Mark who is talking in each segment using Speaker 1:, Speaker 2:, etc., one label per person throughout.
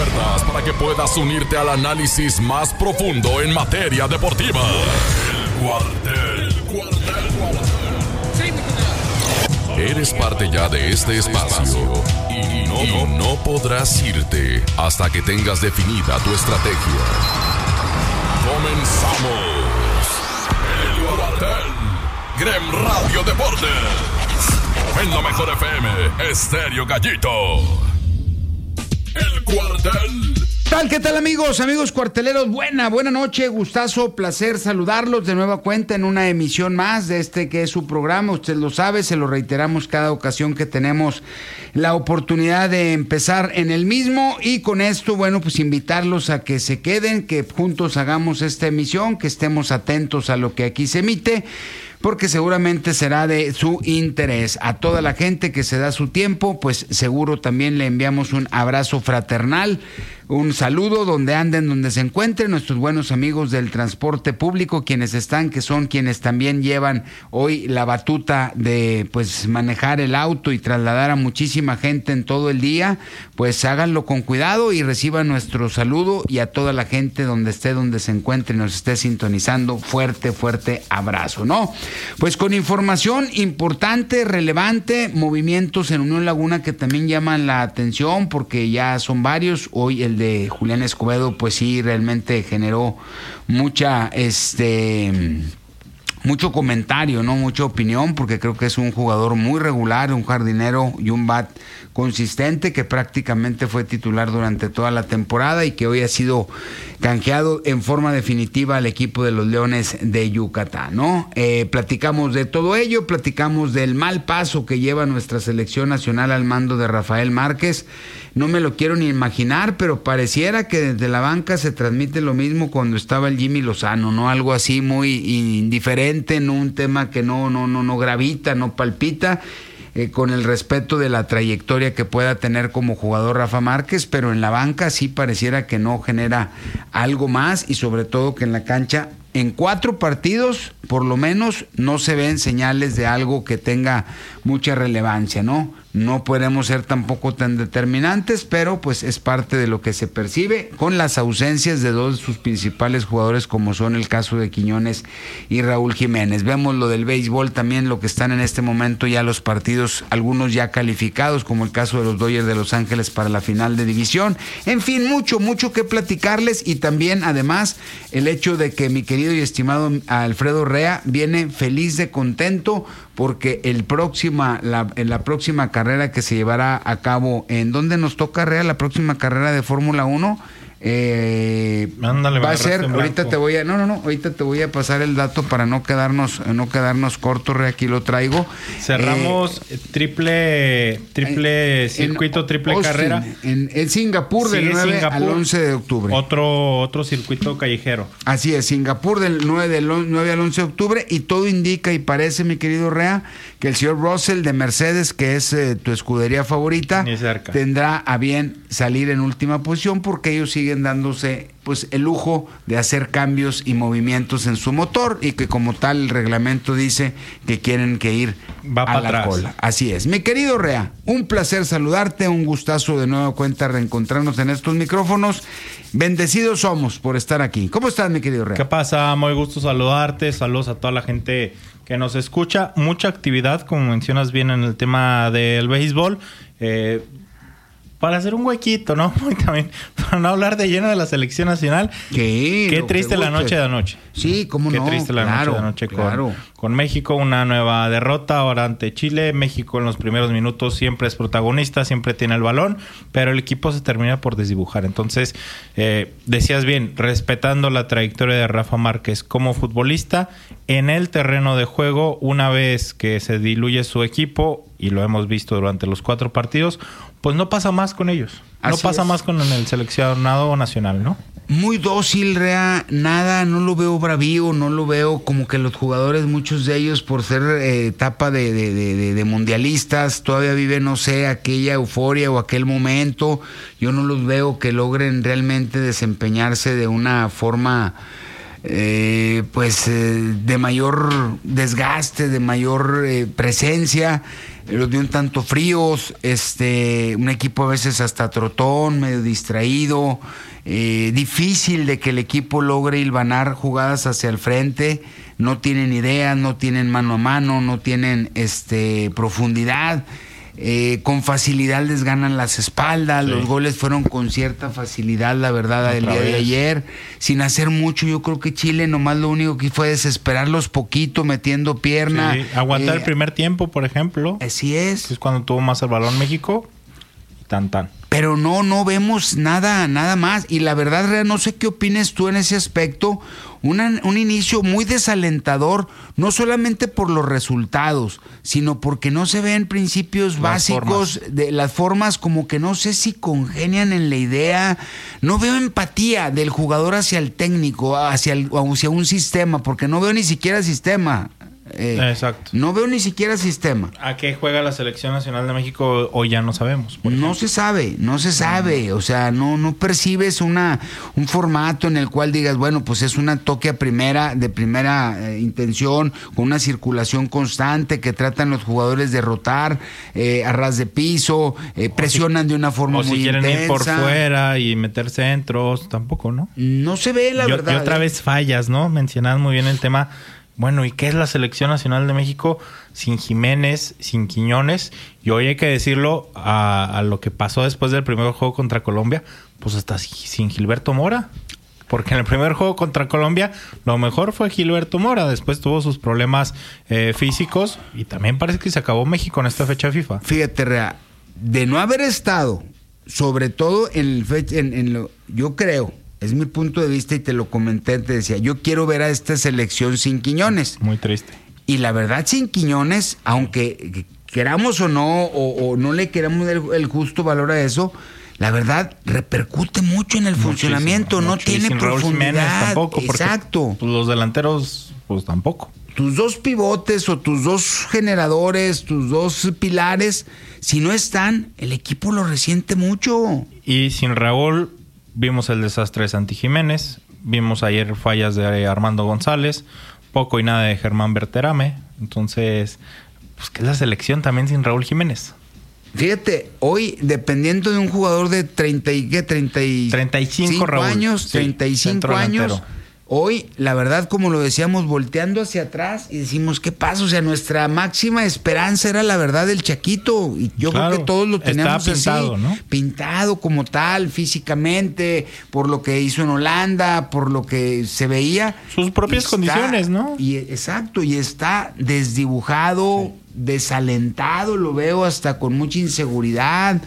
Speaker 1: abiertas para que puedas unirte al análisis más profundo en materia deportiva. El Cuartel. Eres parte ya de este espacio y no podrás irte hasta que tengas definida tu estrategia. Comenzamos. El Cuartel. Grem Radio Deportes. En la mejor FM, Estéreo Gallito. El Cuartel.
Speaker 2: ¿Qué tal amigos cuarteleros? Buena noche, gustazo, placer saludarlos de nueva cuenta en una emisión más de este que es su programa. Usted lo sabe, se lo reiteramos cada ocasión que tenemos la oportunidad de empezar en el mismo. Y con esto, bueno, pues invitarlos a que se queden, que juntos hagamos esta emisión, que estemos atentos a lo que aquí se emite, porque seguramente será de su interés. A toda la gente que se da su tiempo, pues seguro también le enviamos un abrazo fraternal, un saludo donde anden, donde se encuentren nuestros buenos amigos del transporte público, que son quienes también llevan hoy la batuta de pues manejar el auto y trasladar a muchísima gente en todo el día. Pues háganlo con cuidado y reciban nuestro saludo, y a toda la gente donde se encuentre y nos esté sintonizando, fuerte abrazo, ¿no? Pues con información importante, relevante, movimientos en Unión Laguna que también llaman la atención porque ya son varios. Hoy el de Julián Escobedo, pues sí, realmente generó mucho comentario, ¿no? Mucha opinión, porque creo que es un jugador muy regular, un jardinero y un bat consistente que prácticamente fue titular durante toda la temporada y que hoy ha sido canjeado en forma definitiva al equipo de los Leones de Yucatán, ¿no? Platicamos de todo ello, platicamos del mal paso que lleva nuestra selección nacional al mando de Rafael Márquez. No me lo quiero ni imaginar, pero pareciera que desde la banca se transmite lo mismo cuando estaba el Jimmy Lozano, ¿no? Algo así muy indiferente, ¿no? Un tema que no gravita, no palpita, con el respeto de la trayectoria que pueda tener como jugador Rafa Márquez, pero en la banca sí pareciera que no genera algo más, y sobre todo que en la cancha, en 4 partidos, por lo menos, no se ven señales de algo que tenga mucha relevancia, ¿no? No podemos ser tampoco tan determinantes, pero pues es parte de lo que se percibe, con las ausencias de 2 de sus principales jugadores, como son el caso de Quiñones y Raúl Jiménez. Vemos lo del béisbol también, lo que están en este momento ya los partidos, algunos ya calificados, como el caso de los Dodgers de Los Ángeles para la final de división. En fin, mucho que platicarles, y también además el hecho de que mi querido y estimado Alfredo Rea viene feliz de contento, porque en la próxima carrera que se llevará a cabo, ¿en dónde nos toca, Rea, la próxima carrera de Fórmula 1?
Speaker 3: Ándale,
Speaker 2: va a ser, ahorita te voy a pasar el dato para no quedarnos cortos, Rea, aquí lo traigo.
Speaker 3: Cerramos triple circuito, triple
Speaker 2: Austin,
Speaker 3: carrera.
Speaker 2: En Singapur, del 9 al 11 de octubre.
Speaker 3: Otro circuito callejero.
Speaker 2: Así es, Singapur del 9 al 11 de octubre, y todo indica y parece, mi querido Rea, que el señor Russell de Mercedes, que es tu escudería favorita, tendrá a bien salir en última posición, porque ellos siguen dándose pues el lujo de hacer cambios y movimientos en su motor, y que como tal el reglamento dice que quieren que ir a la cola. Así es. Mi querido Rea, un placer saludarte, un gustazo de nueva cuenta reencontrarnos en estos micrófonos. Bendecidos somos por estar aquí. ¿Cómo estás, mi querido Rea?
Speaker 3: ¿Qué pasa? Muy gusto saludarte. Saludos a toda la gente que nos escucha. Mucha actividad, como mencionas bien, en el tema del béisbol. Para hacer un huequito, ¿no? Y también para no hablar de lleno de la selección nacional. Qué triste la noche de anoche.
Speaker 2: Sí, cómo no.
Speaker 3: Qué triste la noche de anoche con México. Una nueva derrota ahora ante Chile. México en los primeros minutos siempre es protagonista, siempre tiene el balón, pero el equipo se termina por desdibujar. Entonces, decías bien, respetando la trayectoria de Rafa Márquez como futbolista, en el terreno de juego, una vez que se diluye su equipo, y lo hemos visto durante los 4 partidos, pues no pasa más con ellos. No pasa más con el seleccionado nacional, ¿no?
Speaker 2: Muy dócil, Rea, nada, no lo veo bravío, no lo veo como que los jugadores, muchos de ellos por ser etapa de mundialistas, todavía viven, no sé, aquella euforia o aquel momento. Yo no los veo que logren realmente desempeñarse de una forma de mayor desgaste, de mayor presencia, los vi un tanto fríos, un equipo a veces hasta trotón, medio distraído, difícil de que el equipo logre hilvanar jugadas hacia el frente, no tienen ideas, no tienen mano a mano, no tienen profundidad. Con facilidad les ganan las espaldas, sí. Los goles fueron con cierta facilidad, la verdad, el día de ayer, sin hacer mucho. Yo creo que Chile nomás lo único que fue desesperarlos poquito, metiendo pierna.
Speaker 3: Sí. Aguantar el primer tiempo, por ejemplo.
Speaker 2: Así es.
Speaker 3: Es cuando tuvo más el balón México. Tan.
Speaker 2: Pero no vemos nada más. Y la verdad, Rea, no sé qué opines tú en ese aspecto. Un inicio muy desalentador, no solamente por los resultados, sino porque no se ven principios básicos de las formas, como que no sé si congenian en la idea. No veo empatía del jugador hacia el técnico, hacia un sistema, porque no veo ni siquiera sistema.
Speaker 3: Exacto.
Speaker 2: No veo ni siquiera sistema.
Speaker 3: ¿A qué juega la Selección Nacional de México? Hoy ya no sabemos.
Speaker 2: No se sabe. O sea, no percibes un formato en el cual digas, bueno, pues es una toque de primera intención, con una circulación constante, que tratan los jugadores de rotar a ras de piso, presionan de una forma muy intensa. O si quieren ir por
Speaker 3: fuera y meter centros, tampoco, ¿no?
Speaker 2: No se ve, la verdad.
Speaker 3: Y otra vez fallas, ¿no? Mencionabas muy bien el tema. Bueno, ¿y qué es la Selección Nacional de México sin Jiménez, sin Quiñones? Y hoy hay que decirlo, a lo que pasó después del primer juego contra Colombia, pues hasta sin Gilberto Mora. Porque en el primer juego contra Colombia lo mejor fue Gilberto Mora. Después tuvo sus problemas físicos y también parece que se acabó México en esta fecha FIFA.
Speaker 2: Fíjate, Rea, de no haber estado, sobre todo yo creo... Es mi punto de vista y te lo comenté, te decía, yo quiero ver a esta selección sin Quiñones.
Speaker 3: Muy triste.
Speaker 2: Y la verdad, sin Quiñones, aunque queramos o no, o no le queramos el justo valor a eso, la verdad repercute mucho en el funcionamiento, no tiene profundidad.
Speaker 3: Tampoco,
Speaker 2: exacto.
Speaker 3: Pues los delanteros, pues tampoco.
Speaker 2: Tus dos pivotes o tus dos generadores, tus dos pilares, si no están, el equipo lo resiente mucho.
Speaker 3: Y sin Raúl... Vimos el desastre de Santi Jiménez, vimos ayer fallas de Armando González, poco y nada de Germán Berterame. Entonces, pues ¿qué es la selección también sin Raúl Jiménez?
Speaker 2: Fíjate, hoy dependiendo de un jugador de 35
Speaker 3: Raúl.
Speaker 2: Años, 35 años, hoy, la verdad, como lo decíamos, volteando hacia atrás y decimos, ¿qué pasa? O sea, nuestra máxima esperanza era la verdad el Chaquito. Y yo creo que todos lo teníamos
Speaker 3: pintado,
Speaker 2: así,
Speaker 3: ¿no?
Speaker 2: Pintado como tal, físicamente, por lo que hizo en Holanda, por lo que se veía.
Speaker 3: Sus propias condiciones, ¿no?
Speaker 2: Exacto, y está desdibujado, desalentado, lo veo hasta con mucha inseguridad.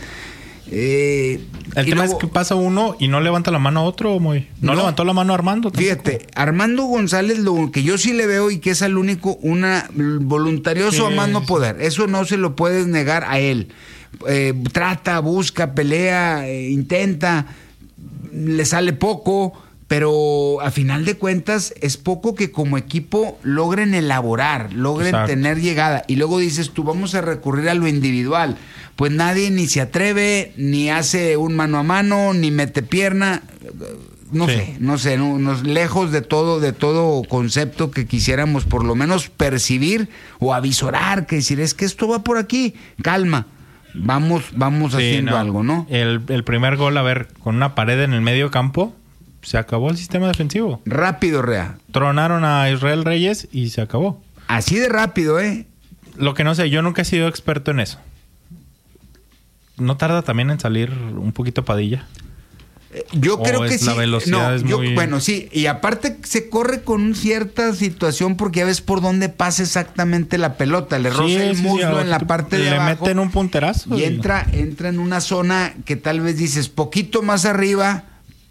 Speaker 3: El tema es que pasa uno y no levanta la mano a otro, no levantó la mano a Armando tampoco.
Speaker 2: Fíjate, Armando González, lo que yo sí le veo y que es al único, voluntarioso a más no poder. Eso no se lo puedes negar a él. Trata, busca, pelea, intenta, le sale poco, pero a final de cuentas es poco que como equipo logren elaborar, tener llegada. Y luego dices tú, vamos a recurrir a lo individual. Pues nadie ni se atreve, ni hace un mano a mano, ni mete pierna. No sé, lejos de todo concepto que quisiéramos por lo menos percibir o avisorar, que decir, es que esto va por aquí, calma. Vamos haciendo algo, ¿no?
Speaker 3: El primer gol, con una pared en el medio campo, se acabó el sistema defensivo.
Speaker 2: Rápido, Rea.
Speaker 3: Tronaron a Israel Reyes y se acabó.
Speaker 2: Así de rápido, ¿eh?
Speaker 3: Lo que no sé, yo nunca he sido experto en eso. ¿No tarda también en salir un poquito Padilla?
Speaker 2: Yo creo que sí.
Speaker 3: La velocidad es muy...
Speaker 2: Bueno, sí. Y aparte se corre con cierta situación porque ya ves por dónde pasa exactamente la pelota. Le roza el muslo en la parte de abajo.
Speaker 3: Le meten un punterazo.
Speaker 2: Y entra en una zona que tal vez dices, poquito más arriba...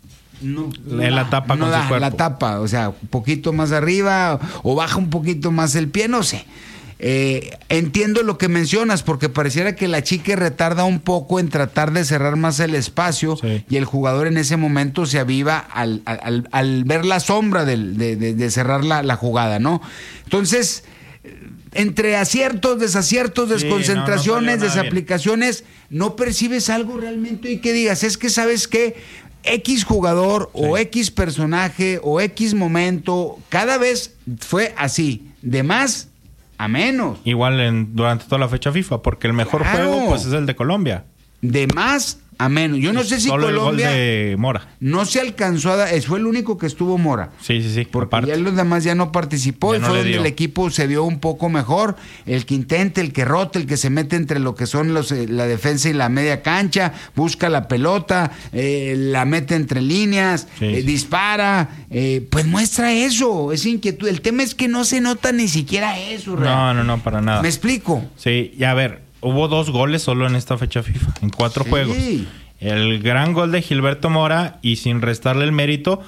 Speaker 3: la tapa con su cuerpo.
Speaker 2: La tapa, o sea, un poquito más arriba o baja un poquito más el pie, no sé. Entiendo lo que mencionas porque pareciera que la chica retarda un poco en tratar de cerrar más el espacio y el jugador en ese momento se aviva al ver la sombra de cerrar la jugada, ¿no? Entonces, entre aciertos, desaciertos, desconcentraciones, desaplicaciones, no percibes algo realmente y que digas, es que ¿sabes qué? X jugador o X personaje o X momento, cada vez fue así, de más a menos.
Speaker 3: Igual durante toda la fecha FIFA, porque el mejor juego pues es el de Colombia.
Speaker 2: De más a menos. Yo no sé si
Speaker 3: solo
Speaker 2: Colombia...
Speaker 3: el gol de Mora.
Speaker 2: No se alcanzó a dar... Fue el único que estuvo Mora.
Speaker 3: Sí.
Speaker 2: Porque ya los demás ya no participó.
Speaker 3: Ya
Speaker 2: y
Speaker 3: no
Speaker 2: fue
Speaker 3: le
Speaker 2: donde
Speaker 3: dio.
Speaker 2: el equipo se vio un poco mejor. El que intenta, el que rota, el que se mete entre lo que son la defensa y la media cancha. Busca la pelota. La mete entre líneas. Dispara. Pues muestra eso. Es inquietud. El tema es que no se nota ni siquiera eso.
Speaker 3: No, para nada.
Speaker 2: ¿Me explico?
Speaker 3: Sí, y a ver... Hubo 2 goles solo en esta fecha FIFA, en 4 juegos. El gran gol de Gilberto Mora y sin restarle el mérito,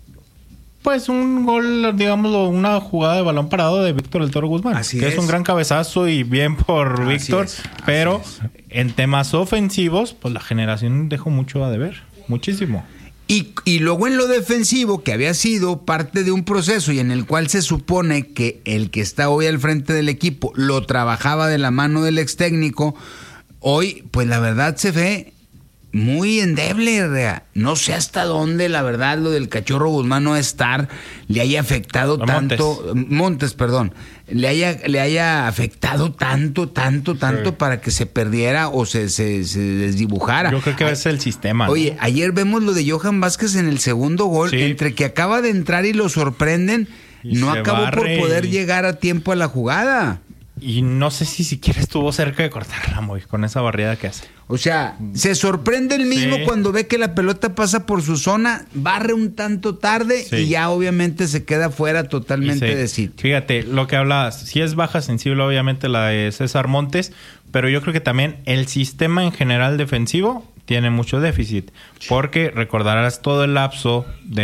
Speaker 3: pues un gol, digámoslo, una jugada de balón parado de Víctor El Toro Guzmán.
Speaker 2: Así
Speaker 3: que es un gran cabezazo y bien por Víctor, pero en temas ofensivos, pues la generación dejó mucho a deber, muchísimo.
Speaker 2: Y luego en lo defensivo, que había sido parte de un proceso y en el cual se supone que el que está hoy al frente del equipo lo trabajaba de la mano del ex técnico, hoy pues la verdad se ve muy endeble, Rea. No sé hasta dónde la verdad lo del Cachorro Guzmán no estar le haya afectado tanto, Montes, perdón, le haya afectado tanto para que se perdiera o se desdibujara.
Speaker 3: Yo creo que es el sistema.
Speaker 2: Oye, ¿no? Ayer vemos lo de Johan Vázquez en el segundo gol, entre que acaba de entrar y lo sorprenden, y no acabó por poder llegar a tiempo a la jugada.
Speaker 3: Y no sé si siquiera estuvo cerca de cortarla, muy con esa barrida que hace.
Speaker 2: O sea, se sorprende el mismo cuando ve que la pelota pasa por su zona, barre un tanto tarde y ya obviamente se queda fuera totalmente de sitio.
Speaker 3: Fíjate, lo que hablabas, sí es baja sensible obviamente la de César Montes, pero yo creo que también el sistema en general defensivo tiene mucho déficit, porque recordarás todo el lapso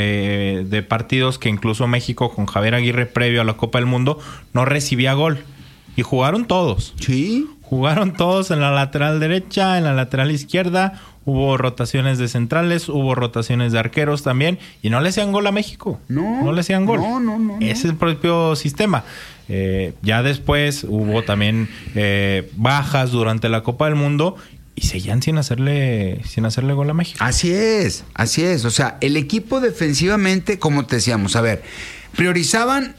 Speaker 3: de partidos que incluso México con Javier Aguirre previo a la Copa del Mundo no recibía gol. Y jugaron todos.
Speaker 2: Sí.
Speaker 3: Jugaron todos en la lateral derecha, en la lateral izquierda. Hubo rotaciones de centrales, hubo rotaciones de arqueros también. Y no le hacían gol a México. No le hacían gol.
Speaker 2: No.
Speaker 3: Es el propio sistema. Ya después hubo también bajas durante la Copa del Mundo. Y seguían sin hacerle gol a México.
Speaker 2: Así es. O sea, el equipo defensivamente, como te decíamos, a ver, priorizaban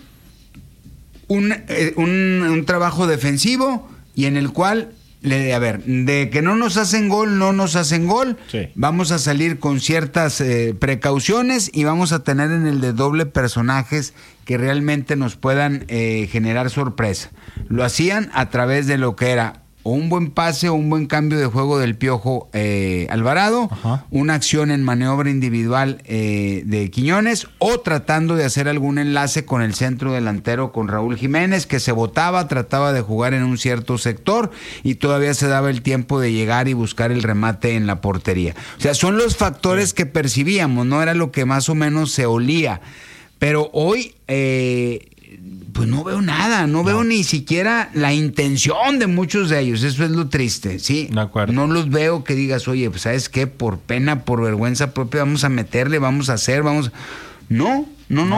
Speaker 2: un trabajo defensivo y en el cual, de que no nos hacen gol, vamos a salir con ciertas precauciones y vamos a tener en el de doble personajes que realmente nos puedan generar sorpresa. Lo hacían a través de lo que era o un buen pase o un buen cambio de juego del Piojo Alvarado, una acción en maniobra individual de Quiñones, o tratando de hacer algún enlace con el centro delantero, con Raúl Jiménez, que se botaba, trataba de jugar en un cierto sector y todavía se daba el tiempo de llegar y buscar el remate en la portería. O sea, son los factores que percibíamos, no era lo que más o menos se olía. Pero hoy... pues no veo nada, no veo ni siquiera la intención de muchos de ellos, eso es lo triste, ¿sí?
Speaker 3: De acuerdo.
Speaker 2: No los veo que digas, oye, pues ¿sabes qué? Por pena, por vergüenza propia, vamos a meterle, vamos a hacer, No.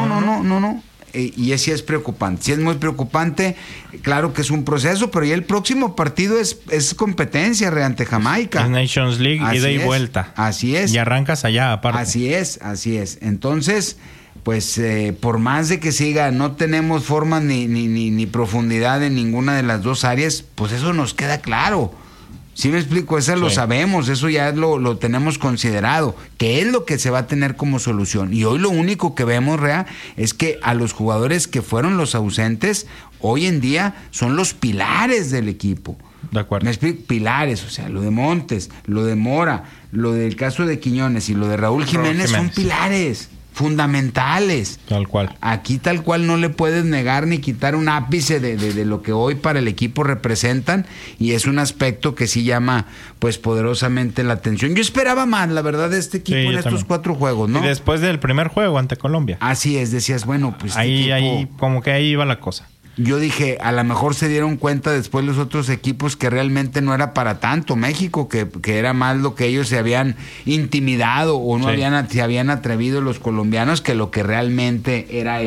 Speaker 2: Y sí es preocupante, sí es muy preocupante, claro que es un proceso, pero ya el próximo partido es competencia ante Jamaica.
Speaker 3: Es Nations League, ida y vuelta.
Speaker 2: Así es.
Speaker 3: Y arrancas allá, aparte.
Speaker 2: Así es. Entonces... pues por más de que siga, no tenemos forma ni profundidad en ninguna de las dos áreas, pues eso nos queda claro. ¿Sí me explico? Eso lo sabemos, eso ya lo tenemos considerado, que es lo que se va a tener como solución. Y hoy lo único que vemos, Rea, es que a los jugadores que fueron los ausentes, hoy en día son los pilares del equipo.
Speaker 3: De acuerdo.
Speaker 2: Me explico, pilares, o sea, lo de Montes, lo de Mora, lo del caso de Quiñones y lo de Raúl Jiménez son pilares fundamentales.
Speaker 3: Tal cual.
Speaker 2: Aquí tal cual no le puedes negar ni quitar un ápice de lo que hoy para el equipo representan, y es un aspecto que sí llama pues poderosamente la atención. Yo esperaba más, la verdad, de este equipo en estos también. 4 juegos, ¿no?
Speaker 3: Y después del primer juego ante Colombia.
Speaker 2: Así es, decías, bueno, pues
Speaker 3: ahí como que ahí iba la cosa.
Speaker 2: Yo dije, a lo mejor se dieron cuenta después los otros equipos que realmente no era para tanto México, que era más lo que ellos se habían intimidado o no se habían atrevido los colombianos que lo que realmente era el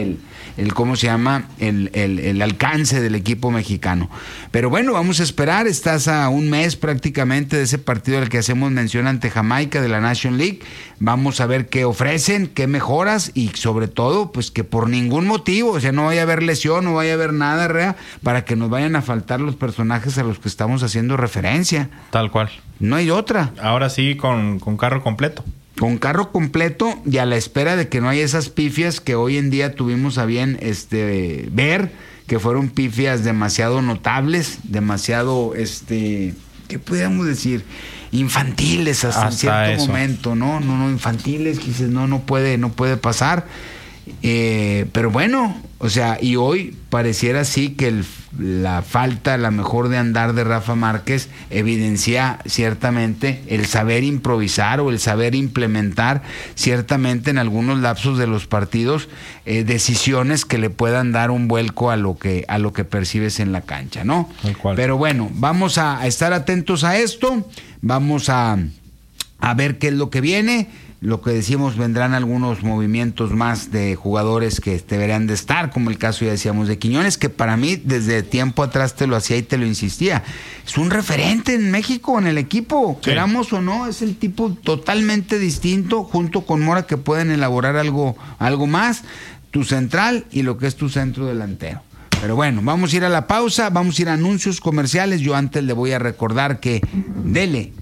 Speaker 2: ¿cómo se llama? El alcance del equipo mexicano. Pero bueno, vamos a esperar. Estás a un mes prácticamente de ese partido al que hacemos mención ante Jamaica de la National League. Vamos a ver qué ofrecen, qué mejoras y sobre todo, pues que por ningún motivo, o sea, no vaya a haber lesión, no vaya a haber nada, Rea, para que nos vayan a faltar los personajes a los que estamos haciendo referencia.
Speaker 3: Tal cual.
Speaker 2: No hay otra.
Speaker 3: Ahora sí, con carro completo.
Speaker 2: Con carro completo y a la espera de que no haya esas pifias que hoy en día tuvimos a bien ver, que fueron pifias demasiado notables, demasiado, ¿qué podríamos decir? Infantiles hasta cierto momento, ¿no? No, infantiles, que dices, no puede pasar. Pero bueno, o sea, y hoy pareciera sí que la falta, la mejor de andar de Rafa Márquez evidencia ciertamente el saber improvisar o el saber implementar ciertamente en algunos lapsos de los partidos decisiones que le puedan dar un vuelco a lo que percibes en la cancha, ¿no? Pero bueno, vamos a estar atentos a esto, vamos a ver qué es lo que viene. Lo que decimos, vendrán algunos movimientos más de jugadores que deberían de estar, como el caso, ya decíamos, de Quiñones, que para mí desde tiempo atrás te lo hacía y te lo insistía. Es un referente en México, en el equipo, sí. Queramos o no, es el tipo totalmente distinto, junto con Mora, que pueden elaborar algo más, tu central y lo que es tu centro delantero. Pero bueno, vamos a ir a la pausa, vamos a ir a anuncios comerciales. Yo antes le voy a recordar que dele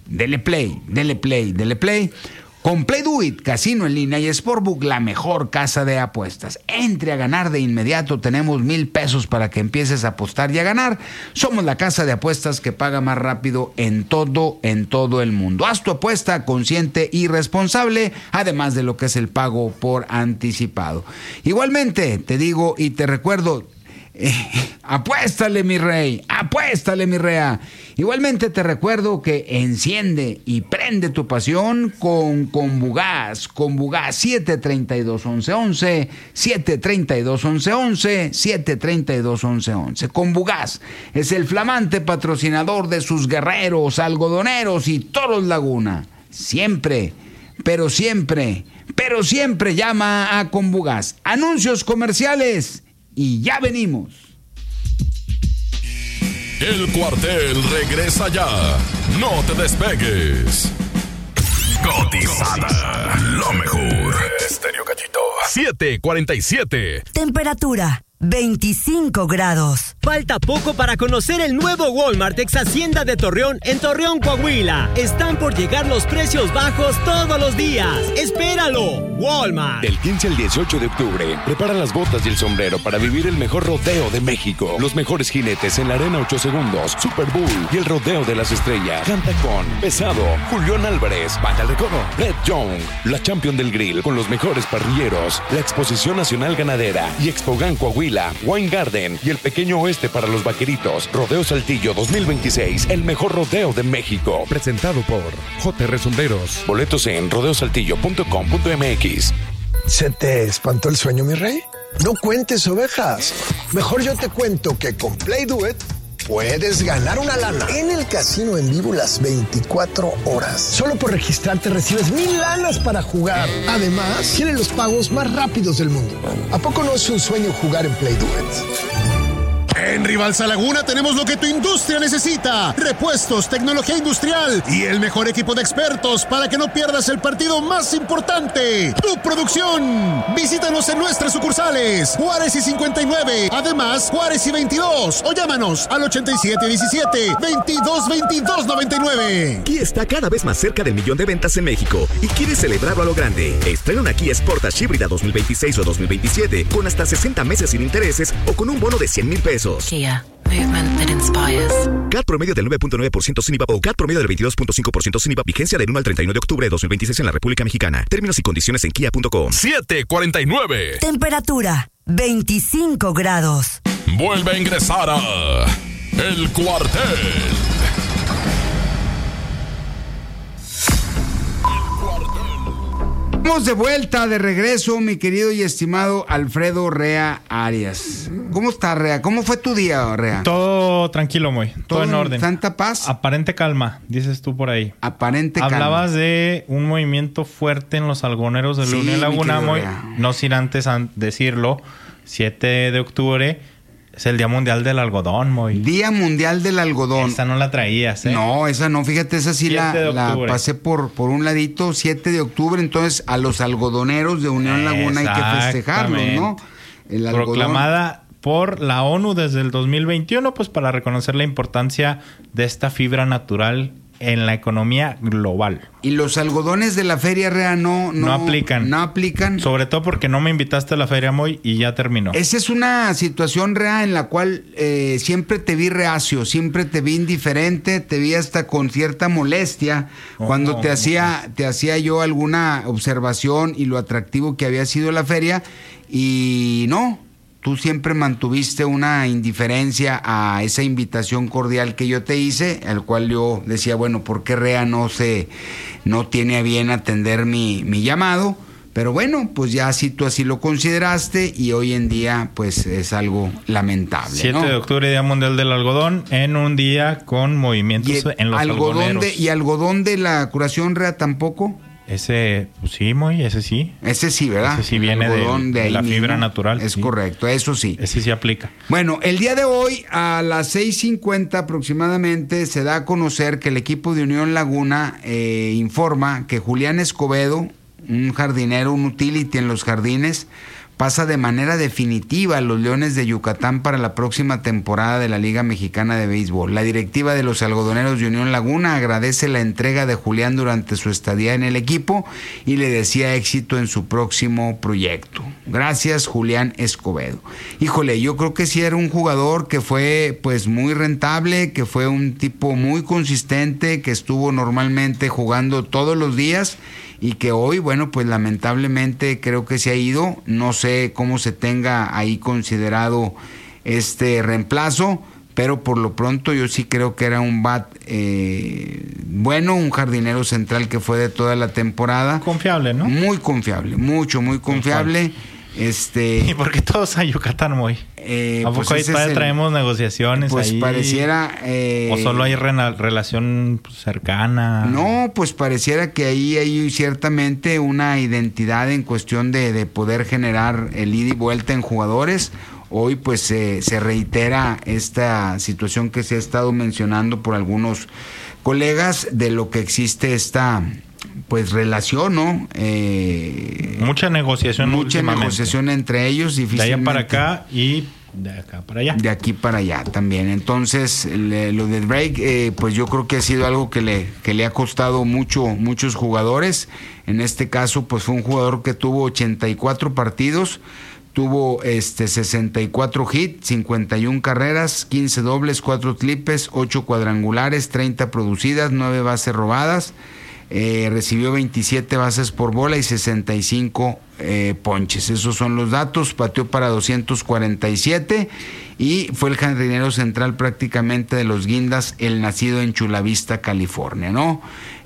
Speaker 2: play. Con Play Do It, casino en línea y Sportbook, la mejor casa de apuestas. Entre a ganar de inmediato, tenemos $1,000 para que empieces a apostar y a ganar. Somos la casa de apuestas que paga más rápido en todo el mundo. Haz tu apuesta consciente y responsable, además de lo que es el pago por anticipado. Igualmente, te digo y te recuerdo, apuéstale mi rey, apuéstale mi rea. Igualmente te recuerdo que enciende y prende tu pasión con Bugaz. Con Bugaz 732-1111, 732-1111, 732-1111. Con Bugaz es el flamante patrocinador de sus guerreros, algodoneros y Toros Laguna. Siempre, pero siempre llama a Conbugaz. Anuncios comerciales y ya venimos.
Speaker 1: El cuartel regresa ya. No te despegues. Cotizada. Lo mejor. Estéreo Cachito. 7:47.
Speaker 4: Temperatura 25 grados.
Speaker 5: Falta poco para conocer el nuevo Walmart ex Hacienda de Torreón en Torreón, Coahuila. Están por llegar los precios bajos todos los días. ¡Espéralo! Walmart.
Speaker 6: Del 15 al 18 de octubre, prepara las botas y el sombrero para vivir el mejor rodeo de México. Los mejores jinetes en la Arena 8 Segundos, Super Bowl y el Rodeo de las Estrellas. Canta con Pesado, Julián Álvarez, Banda El Recodo, Red Young, la Champion del Grill con los mejores parrilleros, la Exposición Nacional Ganadera y Expogan Coahuila, Wine Garden y el Pequeño Oeste para los Vaqueritos. Rodeo Saltillo 2026, el mejor rodeo de México. Presentado por JR Sombreros. Boletos en rodeosaltillo.com.mx.
Speaker 7: ¿Se te espantó el sueño, mi rey? No cuentes ovejas. Mejor yo te cuento que con Play Do It puedes ganar una lana en el casino en vivo las 24 horas. Solo por registrarte recibes 1,000 lanas para jugar. Además, tiene los pagos más rápidos del mundo. ¿A poco no es un sueño jugar en Play Do It?
Speaker 8: En Rivalsa Laguna tenemos lo que tu industria necesita: repuestos, tecnología industrial y el mejor equipo de expertos para que no pierdas el partido más importante, tu producción. Visítanos en nuestras sucursales Juárez y 59, además Juárez y 22, o llámanos al 8717-222299.
Speaker 9: Kia está cada vez más cerca del 1,000,000 de ventas en México y quiere celebrarlo a lo grande. Estrena una Kia Sportage híbrida 2026 o 2027 con hasta 60 meses sin intereses o con un bono de $100,000.
Speaker 10: Kia, movement that inspires.
Speaker 9: CAT promedio del 9.9% sin IVA o CAT promedio del 22.5% sin IVA. Vigencia del 1 al 31 de octubre de 2026 en la República Mexicana. Términos y condiciones en kia.com.
Speaker 1: 7:49.
Speaker 4: Temperatura 25 grados.
Speaker 1: Vuelve a ingresar a El Cuartel.
Speaker 2: Estamos de vuelta, de regreso, mi querido y estimado Alfredo Rea Arias. ¿Cómo está, Rea? ¿Cómo fue tu día, Rea?
Speaker 3: Todo tranquilo, Moy. Todo en orden.
Speaker 2: ¿Santa paz?
Speaker 3: Aparente calma, dices tú por ahí.
Speaker 2: Aparente calma.
Speaker 3: Hablabas de un movimiento fuerte en los algoneros de la Unión Laguna, Moy. No sin antes decirlo. 7 de octubre es el Día Mundial del Algodón, Moy.
Speaker 2: Día Mundial del Algodón.
Speaker 3: Esa no la traías, ¿eh?
Speaker 2: No, esa no. Fíjate, esa sí la pasé por un ladito. 7 de octubre, entonces a los algodoneros de Unión Laguna hay que festejarlos, ¿no? El algodón.
Speaker 3: Proclamada por la ONU desde el 2021, pues para reconocer la importancia de esta fibra natural en la economía global.
Speaker 2: Y los algodones de la Feria Rea no
Speaker 3: aplican.
Speaker 2: No aplican.
Speaker 3: Sobre todo porque no me invitaste a la Feria, Moy, y ya terminó.
Speaker 2: Esa es una situación, Rea, en la cual siempre te vi reacio, siempre te vi indiferente, te vi hasta con cierta molestia cuando te hacía yo alguna observación y lo atractivo que había sido la feria, y no. Tú siempre mantuviste una indiferencia a esa invitación cordial que yo te hice, al cual yo decía, bueno, ¿por qué Rea no tiene a bien atender mi llamado? Pero bueno, pues ya tú así lo consideraste y hoy en día pues es algo lamentable,
Speaker 3: 7
Speaker 2: ¿no?
Speaker 3: de octubre, Día Mundial del Algodón, en un día con movimientos en los algodoneros.
Speaker 2: ¿Y algodón de la curación, Rea, tampoco?
Speaker 3: Ese, pues sí, Moy, ese sí.
Speaker 2: Ese sí, ¿verdad?
Speaker 3: Ese sí viene de la fibra
Speaker 2: mismo.
Speaker 3: Natural.
Speaker 2: Es correcto, eso sí.
Speaker 3: Ese sí aplica.
Speaker 2: Bueno, el día de hoy, a las 6:50 aproximadamente, se da a conocer que el equipo de Unión Laguna informa que Julián Escobedo, un jardinero, un utility en los jardines, pasa de manera definitiva a los Leones de Yucatán para la próxima temporada de la Liga Mexicana de Béisbol. La directiva de los algodoneros de Unión Laguna agradece la entrega de Julián durante su estadía en el equipo y le desea éxito en su próximo proyecto. Gracias, Julián Escobedo. Híjole, yo creo que sí era un jugador que fue pues muy rentable, que fue un tipo muy consistente, que estuvo normalmente jugando todos los días y que hoy, bueno, pues lamentablemente creo que se ha ido. No sé cómo se tenga ahí considerado este reemplazo, pero por lo pronto yo sí creo que era un bat bueno, un jardinero central que fue de toda la temporada.
Speaker 3: Confiable, ¿no?
Speaker 2: Muy confiable, muy confiable.
Speaker 3: ¿Y por qué todos a Yucatán, Moy? ¿A poco ahí traemos negociaciones
Speaker 2: pues ahí? Pareciera...
Speaker 3: ¿O solo hay relación cercana?
Speaker 2: No, pues pareciera que ahí hay ciertamente una identidad en cuestión de poder generar el ida y vuelta en jugadores. Hoy pues se reitera esta situación que se ha estado mencionando por algunos colegas de lo que existe esta... pues relación, ¿no?
Speaker 3: Mucha negociación.
Speaker 2: Mucha negociación entre ellos.
Speaker 3: De allá para acá y de acá para allá.
Speaker 2: De aquí para allá también. Entonces, lo del break, pues yo creo que ha sido algo que le ha costado muchos jugadores. En este caso, pues fue un jugador que tuvo 84 partidos, tuvo 64 hits, 51 carreras, 15 dobles, 4 triples, 8 cuadrangulares, 30 producidas, 9 bases robadas. Recibió 27 bases por bola y 65 ponches. Esos son los datos. Pateó para 247 y fue el jardinero central prácticamente de los Guindas, el nacido en Chula Vista, California, ¿no?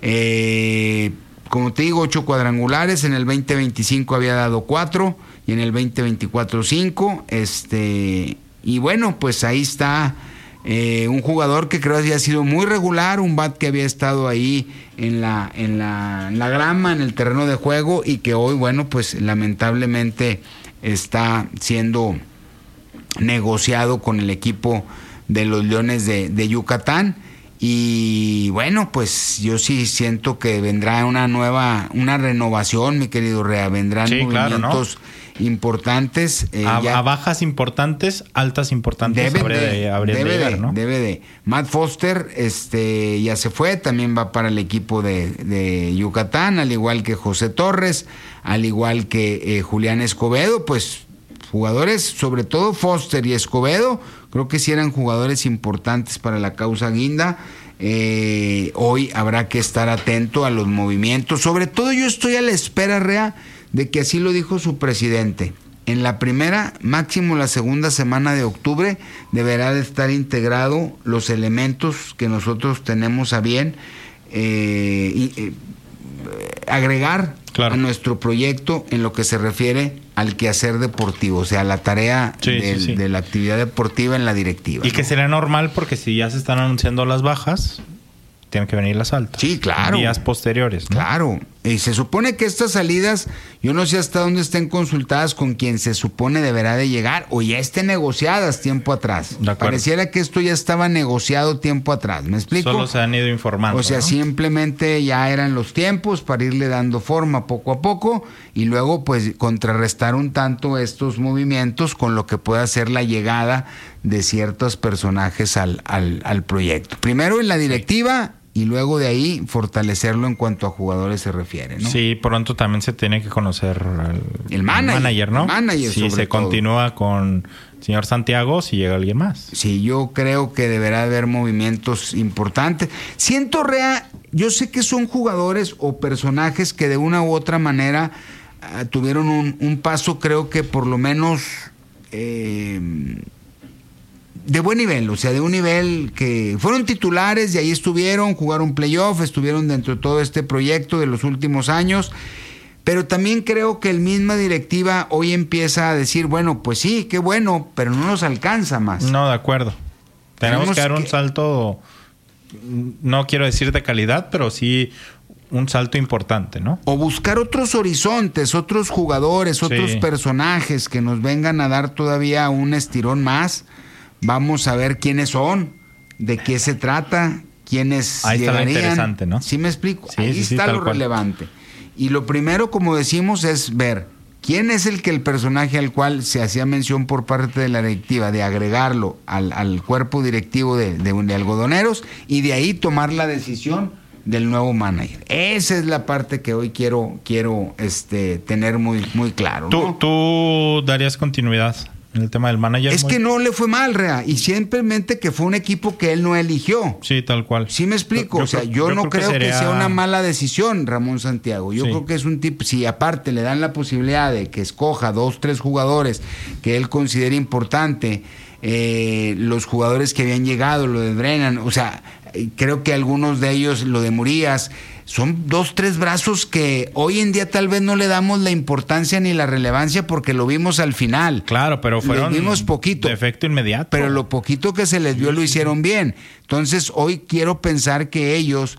Speaker 2: Como te digo, 8 cuadrangulares. En el 2025 había dado 4 y en el 2024 5. Y bueno, pues ahí está. Un jugador que creo que había sido muy regular, un bat que había estado ahí en la grama, en el terreno de juego, y que hoy, bueno, pues lamentablemente está siendo negociado con el equipo de los Leones de Yucatán. Y bueno, pues yo sí siento que vendrá una renovación, mi querido Rea. Vendrán movimientos importantes.
Speaker 3: A bajas importantes, altas importantes habría de llegar, ¿no?
Speaker 2: Debe de. Matt Foster ya se fue, también va para el equipo de Yucatán, al igual que José Torres, al igual que Julián Escobedo, pues jugadores, sobre todo Foster y Escobedo, creo que sí eran jugadores importantes para la causa guinda. Hoy habrá que estar atento a los movimientos. Sobre todo yo estoy a la espera, Rea, de que así lo dijo su presidente. En la primera, máximo la segunda semana de octubre, deberá de estar integrado los elementos que nosotros tenemos a bien agregar a nuestro proyecto en lo que se refiere al quehacer deportivo, o sea, la tarea de la actividad deportiva en la directiva.
Speaker 3: Y que sería normal porque si ya se están anunciando las bajas, tiene que venir el asalto.
Speaker 2: Sí, claro.
Speaker 3: Días posteriores, ¿no?
Speaker 2: Claro. Y se supone que estas salidas, yo no sé hasta dónde estén consultadas con quien se supone deberá de llegar o ya estén negociadas tiempo atrás. Pareciera que esto ya estaba negociado tiempo atrás. ¿Me explico?
Speaker 3: Solo se han ido informando.
Speaker 2: O sea,
Speaker 3: ¿no?
Speaker 2: Simplemente ya eran los tiempos para irle dando forma poco a poco y luego pues contrarrestar un tanto estos movimientos con lo que pueda ser la llegada de ciertos personajes al proyecto. Primero en la directiva y luego de ahí fortalecerlo en cuanto a jugadores se refiere, ¿no?
Speaker 3: Sí, pronto también se tiene que conocer el manager, ¿no?
Speaker 2: El manager,
Speaker 3: si se continúa con el señor Santiago, si llega alguien más.
Speaker 2: Sí, yo creo que deberá haber movimientos importantes. Siento, Rea, yo sé que son jugadores o personajes que de una u otra manera tuvieron un paso, creo que por lo menos de buen nivel, o sea, de un nivel que fueron titulares y ahí estuvieron, jugaron playoff, estuvieron dentro de todo este proyecto de los últimos años, pero también creo que el misma directiva hoy empieza a decir, bueno, pues sí, qué bueno, pero no nos alcanza más.
Speaker 3: No, de acuerdo. Tenemos que dar un salto, no quiero decir de calidad, pero sí un salto importante, ¿no?
Speaker 2: O buscar otros horizontes, otros jugadores, otros personajes que nos vengan a dar todavía un estirón más. Vamos a ver quiénes son, de qué se trata, quiénes
Speaker 3: ahí
Speaker 2: llegarían.
Speaker 3: Está lo interesante, ¿no?
Speaker 2: ¿Sí me explico?
Speaker 3: Sí,
Speaker 2: ahí está lo relevante. Y lo primero, como decimos, es ver quién es el personaje al cual se hacía mención por parte de la directiva, de agregarlo al cuerpo directivo de Algodoneros y de ahí tomar la decisión del nuevo manager. Esa es la parte que hoy quiero tener muy, muy claro, ¿no?
Speaker 3: ¿Tú darías continuidad en el tema del manager?
Speaker 2: Es que no le fue mal, Rea, y simplemente que fue un equipo que él no eligió.
Speaker 3: Sí, tal cual.
Speaker 2: Sí me explico, yo no creo que sea una mala decisión, Ramón Santiago. Yo creo que es un tipo, si aparte le dan la posibilidad de que escoja 2, 3 jugadores que él considere importante, los jugadores que habían llegado, lo de Brennan, o sea, creo que algunos de ellos, lo de Murías, son 2, 3 brazos que hoy en día tal vez no le damos la importancia ni la relevancia porque lo vimos al final.
Speaker 3: Claro, pero fueron
Speaker 2: vimos poquito,
Speaker 3: de efecto inmediato.
Speaker 2: Pero lo poquito que se les dio lo hicieron bien. Entonces hoy quiero pensar que ellos,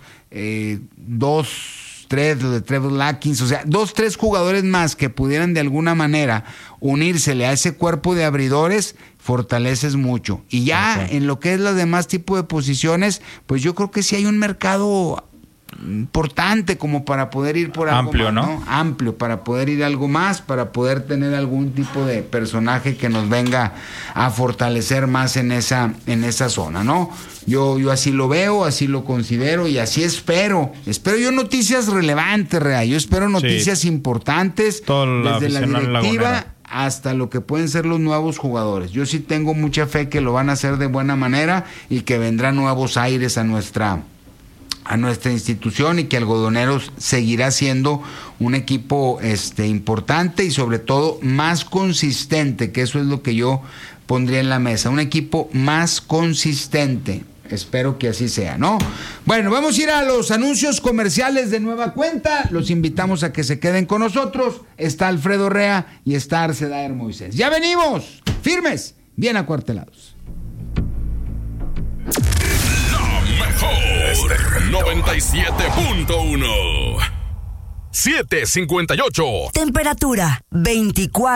Speaker 2: 2, 3, lo de Trevor Latkins, o sea, 2, 3 jugadores más que pudieran de alguna manera unírsele a ese cuerpo de abridores, fortaleces mucho. Y ya en lo que es los demás tipos de posiciones, pues yo creo que sí hay un mercado importante como para poder ir por algo
Speaker 3: amplio,
Speaker 2: más,
Speaker 3: ¿no?
Speaker 2: Amplio, para poder ir algo más, para poder tener algún tipo de personaje que nos venga a fortalecer más en esa zona, ¿no? Yo así lo veo, así lo considero y así espero yo noticias relevantes, Rea. Yo espero noticias importantes desde la directiva hasta lo que pueden ser los nuevos jugadores. Yo sí tengo mucha fe que lo van a hacer de buena manera y que vendrán nuevos aires a nuestra institución y que Algodoneros seguirá siendo un equipo importante y sobre todo más consistente, que eso es lo que yo pondría en la mesa, un equipo más consistente. Espero que así sea, ¿no? Bueno, vamos a ir a los anuncios comerciales de nueva cuenta. Los invitamos a que se queden con nosotros. Está Alfredo Rea y está Arcedaer Moisés. ¡Ya venimos! ¡Firmes! Bien acuartelados.
Speaker 1: La mejor 97.1 7:58.
Speaker 4: Temperatura 24